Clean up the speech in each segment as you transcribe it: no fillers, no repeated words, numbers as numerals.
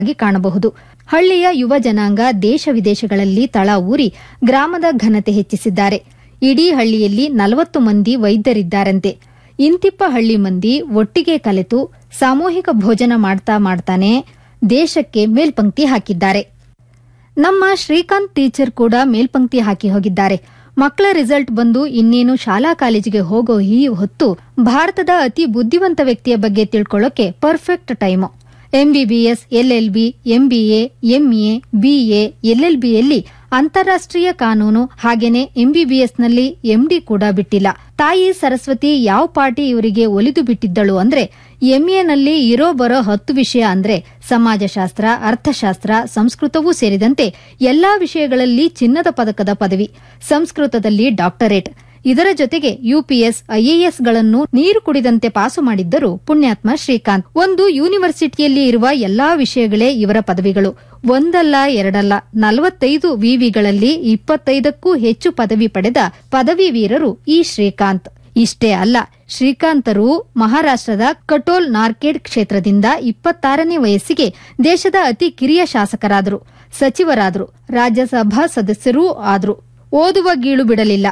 ಕಾಣಬಹುದು. ಹಳ್ಳಿಯ ಯುವ ಜನಾಂಗ ದೇಶ ವಿದೇಶಗಳಲ್ಲಿ ತಳ ಊರಿ ಗ್ರಾಮದ ಘನತೆ ಹೆಚ್ಚಿಸಿದ್ದಾರೆ. ಇಡೀ ಹಳ್ಳಿಯಲ್ಲಿ 40 ಮಂದಿ ವೈದ್ಯರಿದ್ದಾರಂತೆ. ಇಂತಿಪ್ಪ ಹಳ್ಳಿ ಮಂದಿ ಒಟ್ಟಿಗೆ ಕಲೆತು ಸಾಮೂಹಿಕ ಭೋಜನ ಮಾಡ್ತಾನೆ ದೇಶಕ್ಕೆ ಮೇಲ್ಪಂಕ್ತಿ ಹಾಕಿದ್ದಾರೆ. ನಮ್ಮ ಶ್ರೀಕಾಂತ್ ಟೀಚರ್ ಕೂಡ ಮೇಲ್ಪಂಕ್ತಿ ಹಾಕಿ ಹೋಗಿದ್ದಾರೆ. ಮಕ್ಕಳ ರಿಸಲ್ಟ್ ಬಂದು ಇನ್ನೇನು ಶಾಲಾ ಕಾಲೇಜಿಗೆ ಹೋಗೋ ಈ ಹೊತ್ತು ಭಾರತದ ಅತಿ ಬುದ್ಧಿವಂತ ವ್ಯಕ್ತಿಯ ಬಗ್ಗೆ ತಿಳ್ಕೊಳ್ಳೋಕೆ perfect time. MBBS, LLB, MBA, MA, BA, ಎಲ್ಎಲ್ಬಿಯಲ್ಲಿ ಅಂತಾರಾಷ್ಟ್ರೀಯ ಕಾನೂನು, ಹಾಗೇನೆ ಎಂಬಿಬಿಎಸ್ನಲ್ಲಿ ಎಂಡಿ ಕೂಡ ಬಿಟ್ಟಿಲ್ಲ. ತಾಯಿ ಸರಸ್ವತಿ ಯಾವ ಪಾಟಿ ಇವರಿಗೆ ಒಲಿದು ಬಿಟ್ಟಿದ್ದಳು ಅಂದ್ರೆ ಎಂಎನಲ್ಲಿ ಇರೋ ಬರೋ 10 ವಿಷಯ ಅಂದ್ರೆ ಸಮಾಜಶಾಸ್ತ್ರ, ಅರ್ಥಶಾಸ್ತ್ರ, ಸಂಸ್ಕೃತವೂ ಸೇರಿದಂತೆ ಎಲ್ಲಾ ವಿಷಯಗಳಲ್ಲಿ ಚಿನ್ನದ ಪದಕದ ಪದವಿ, ಸಂಸ್ಕೃತದಲ್ಲಿ ಡಾಕ್ಟರೇಟ್. ಇದರ ಜೊತೆಗೆ ಯುಪಿಎಸ್, ಐಎಎಸ್ಗಳನ್ನು ನೀರು ಕುಡಿದಂತೆ ಪಾಸು ಮಾಡಿದ್ದರು ಪುಣ್ಯಾತ್ಮ ಶ್ರೀಕಾಂತ್. ಒಂದು ಯೂನಿವರ್ಸಿಟಿಯಲ್ಲಿ ಇರುವ ಎಲ್ಲಾ ವಿಷಯಗಳೇ ಇವರ ಪದವಿಗಳು. ಒಂದಲ್ಲ ಎರಡಲ್ಲ 45 ವಿವಿಗಳಲ್ಲಿ 25ಕ್ಕೂ ಹೆಚ್ಚು ಪದವಿ ಪಡೆದ ಪದವಿ ವೀರರು ಈ ಶ್ರೀಕಾಂತ್. ಇಷ್ಟೇ ಅಲ್ಲ, ಶ್ರೀಕಾಂತರು ಮಹಾರಾಷ್ಟ್ರದ ಕಟೋಲ್ ನಾರ್ಕೆಡ್ ಕ್ಷೇತ್ರದಿಂದ 26ನೇ ವಯಸ್ಸಿಗೆ ದೇಶದ ಅತಿ ಕಿರಿಯ ಶಾಸಕರಾದರು, ಸಚಿವರಾದರು, ರಾಜ್ಯಸಭಾ ಸದಸ್ಯರೂ ಆದರು. ಓದುವ ಗೀಳು ಬಿಡಲಿಲ್ಲ.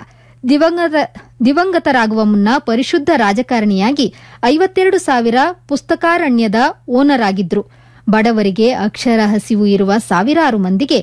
ದಿವಂಗತರಾಗುವ ಮುನ್ನ ಪರಿಶುದ್ಧ ರಾಜಕಾರಣಿಯಾಗಿ 52,000 ಪುಸ್ತಕಾರಣ್ಯದ ಓನರ್ ಆಗಿದ್ರು. ಬಡವರಿಗೆ ಅಕ್ಷರ ಹಸಿವು ಇರುವ ಸಾವಿರಾರು ಮಂದಿಗೆ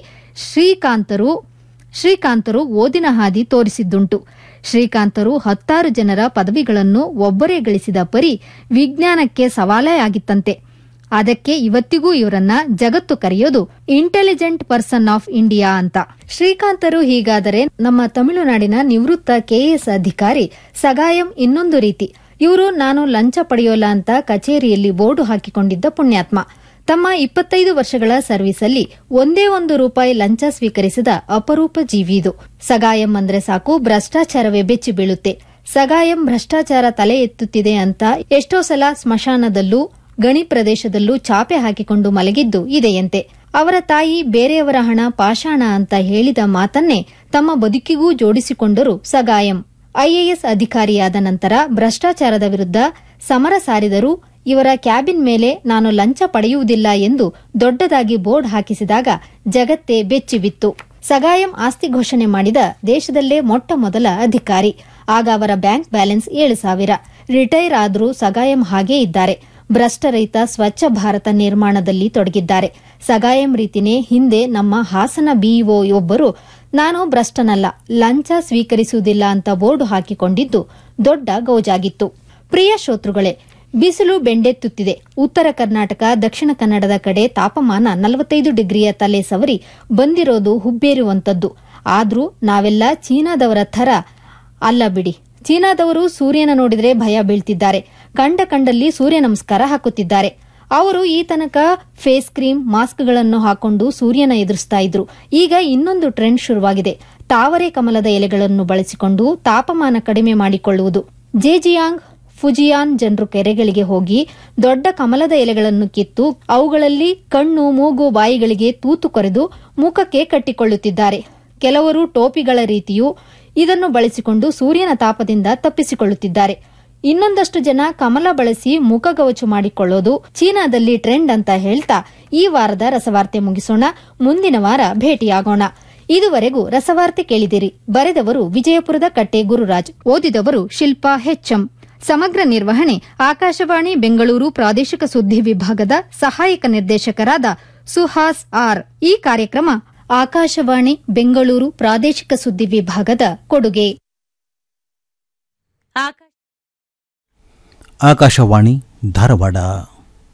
ಶ್ರೀಕಾಂತರು ಓದಿನ ಹಾದಿ ತೋರಿಸಿದ್ದುಂಟು. ಶ್ರೀಕಾಂತರು 10 ಜನರ ಪದವಿಗಳನ್ನು ಒಬ್ಬರೇ ಗಳಿಸಿದ ಪರಿ ವಿಜ್ಞಾನಕ್ಕೆ ಸವಾಲೇ ಆಗಿತ್ತಂತೆ. ಅದಕ್ಕೆ ಇವತ್ತಿಗೂ ಇವರನ್ನ ಜಗತ್ತು ಕರೆಯೋದು ಇಂಟೆಲಿಜೆಂಟ್ ಪರ್ಸನ್ ಆಫ್ ಇಂಡಿಯಾ ಅಂತ. ಶ್ರೀಕಾಂತರು ಹೀಗಾದರೆ ನಮ್ಮ ತಮಿಳುನಾಡಿನ ನಿವೃತ್ತ ಕೆಎಎಸ್ ಅಧಿಕಾರಿ ಸಗಾಯಂ ಇನ್ನೊಂದು ರೀತಿ. ಇವರು ನಾನು ಲಂಚ ಪಡೆಯೋಲ್ಲ ಅಂತ ಕಚೇರಿಯಲ್ಲಿ ಬೋರ್ಡು ಹಾಕಿಕೊಂಡಿದ್ದ ಪುಣ್ಯಾತ್ಮ. ತಮ್ಮ 25 ವರ್ಷಗಳ ಸರ್ವಿಸಲ್ಲಿ ಒಂದೇ ₹1 ಲಂಚ ಸ್ವೀಕರಿಸಿದ ಅಪರೂಪ ಜೀವಿ ಇದು. ಸಗಾಯಂ ಅಂದ್ರೆ ಸಾಕು ಭ್ರಷ್ಟಾಚಾರವೇ ಬೆಚ್ಚಿ ಬೀಳುತ್ತೆ. ಸಗಾಯಂ ಭ್ರಷ್ಟಾಚಾರ ತಲೆ ಎತ್ತುತ್ತಿದೆ ಅಂತ ಎಷ್ಟೋ ಸಲ ಸ್ಮಶಾನದಲ್ಲೂ ಗಣಿ ಪ್ರದೇಶದಲ್ಲೂ ಚಾಪೆ ಹಾಕಿಕೊಂಡು ಮಲಗಿದ್ದು ಇದೆಯಂತೆ. ಅವರ ತಾಯಿ ಬೇರೆಯವರ ಹಣ ಪಾಷಾಣ ಅಂತ ಹೇಳಿದ ಮಾತನ್ನೇ ತಮ್ಮ ಬದುಕಿಗೂ ಜೋಡಿಸಿಕೊಂಡರು ಸಗಾಯಂ. ಐಎಎಸ್ ಅಧಿಕಾರಿಯಾದ ನಂತರ ಭ್ರಷ್ಟಾಚಾರದ ವಿರುದ್ಧ ಸಮರ ಸಾರಿದರೂ ಇವರ ಕ್ಯಾಬಿನ್ ಮೇಲೆ ನಾನು ಲಂಚ ಪಡೆಯುವುದಿಲ್ಲ ಎಂದು ದೊಡ್ಡದಾಗಿ ಬೋರ್ಡ್ ಹಾಕಿಸಿದಾಗ ಜಗತ್ತೇ ಬೆಚ್ಚಿಬಿತ್ತು. ಸಗಾಯಂ ಆಸ್ತಿ ಘೋಷಣೆ ಮಾಡಿದ ದೇಶದಲ್ಲೇ ಮೊಟ್ಟ ಮೊದಲ ಅಧಿಕಾರಿ. ಆಗ ಅವರ ಬ್ಯಾಂಕ್ ಬ್ಯಾಲೆನ್ಸ್ 7,000. ರಿಟೈರ್ ಆದರೂ ಸಗಾಯಂ ಹಾಗೇ ಇದ್ದಾರೆ. ಭ್ರಷ್ಟರಹಿತ ಸ್ವಚ್ಛ ಭಾರತ ನಿರ್ಮಾಣದಲ್ಲಿ ತೊಡಗಿದ್ದಾರೆ. ಸಗಾಯಂ ರೀತಿನೇ ಹಿಂದೆ ನಮ್ಮ ಹಾಸನ ಬಿಇಒ ಒಬ್ಬರು ನಾನು ಭ್ರಷ್ಟನಲ್ಲ, ಲಂಚ ಸ್ವೀಕರಿಸುವುದಿಲ್ಲ ಅಂತ ಬೋರ್ಡು ಹಾಕಿಕೊಂಡಿದ್ದು ದೊಡ್ಡ ಗೌಜಾಗಿತ್ತು. ಪ್ರಿಯ ಶ್ರೋತೃಗಳೇ, ಬಿಸಿಲು ಬೆಂಡೆತ್ತುತ್ತಿದೆ. ಉತ್ತರ ಕರ್ನಾಟಕ, ದಕ್ಷಿಣ ಕನ್ನಡದ ಕಡೆ ತಾಪಮಾನ 45 ಡಿಗ್ರಿಯ ತಲೆ ಸವರಿ ಬಂದಿರೋದು ಹುಬ್ಬೇರುವಂತದ್ದು. ಆದ್ರೂ ನಾವೆಲ್ಲ ಚೀನಾದವರ ಥರ ಅಲ್ಲ ಬಿಡಿ. ಚೀನಾದವರು ಸೂರ್ಯನ ನೋಡಿದ್ರೆ ಭಯ ಬೀಳ್ತಿದ್ದಾರೆ. ಕಂಡಲ್ಲಿ ಸೂರ್ಯ ನಮಸ್ಕಾರ ಹಾಕುತ್ತಿದ್ದಾರೆ. ಅವರು ಈ ತನಕ ಫೇಸ್ ಕ್ರೀಮ್, ಮಾಸ್ಕ್ಗಳನ್ನು ಹಾಕೊಂಡು ಸೂರ್ಯನ ಎದುರಿಸ್ತಾ ಇದ್ರು. ಈಗ ಇನ್ನೊಂದು ಟ್ರೆಂಡ್ ಶುರುವಾಗಿದೆ. ತಾವರೆ ಕಮಲದ ಎಲೆಗಳನ್ನು ಬಳಸಿಕೊಂಡು ತಾಪಮಾನ ಕಡಿಮೆ ಮಾಡಿಕೊಳ್ಳುವುದು. ಜೆಜಿಯಾಂಗ್, ಫುಜಿಯಾನ್ ಜನರು ಕೆರೆಗಳಿಗೆ ಹೋಗಿ ದೊಡ್ಡ ಕಮಲದ ಎಲೆಗಳನ್ನು ಕಿತ್ತು ಅವುಗಳಲ್ಲಿ ಕಣ್ಣು, ಮೂಗು, ಬಾಯಿಗಳಿಗೆ ತೂತು ಕೊರೆದು ಮುಖಕ್ಕೆ ಕಟ್ಟಿಕೊಳ್ಳುತ್ತಿದ್ದಾರೆ. ಕೆಲವರು ಟೋಪಿಗಳ ರೀತಿಯೂ ಇದನ್ನು ಬಳಸಿಕೊಂಡು ಸೂರ್ಯನ ತಾಪದಿಂದ ತಪ್ಪಿಸಿಕೊಳ್ಳುತ್ತಿದ್ದಾರೆ. ಇನ್ನೊಂದಷ್ಟು ಜನ ಕಮಲ ಬಳಸಿ ಮುಖಗವಚು ಮಾಡಿಕೊಳ್ಳೋದು ಚೀನಾದಲ್ಲಿ ಟ್ರೆಂಡ್ ಅಂತ ಹೇಳ್ತಾ ಈ ವಾರದ ರಸವಾರ್ತೆ ಮುಗಿಸೋಣ. ಮುಂದಿನ ವಾರ ಭೇಟಿಯಾಗೋಣ. ಇದುವರೆಗೂ ರಸವಾರ್ತೆ ಕೇಳಿದಿರಿ. ಬರೆದವರು ವಿಜಯಪುರದ ಕಟ್ಟೆ ಗುರುರಾಜ್, ಓದಿದವರು ಶಿಲ್ಪಾ ಹೆಚ್ಎಂ. ಸಮಗ್ರ ನಿರ್ವಹಣೆ ಆಕಾಶವಾಣಿ ಬೆಂಗಳೂರು ಪ್ರಾದೇಶಿಕ ಸುದ್ದಿ ವಿಭಾಗದ ಸಹಾಯಕ ನಿರ್ದೇಶಕರಾದ ಸುಹಾಸ್ ಆರ್. ಈ ಕಾರ್ಯಕ್ರಮ ಆಕಾಶವಾಣಿ ಬೆಂಗಳೂರು ಪ್ರಾದೇಶಿಕ ಸುದ್ದಿ ವಿಭಾಗದ ಕೊಡುಗೆ. ಆಕಾಶವಾಣಿ ಧಾರವಾಡ.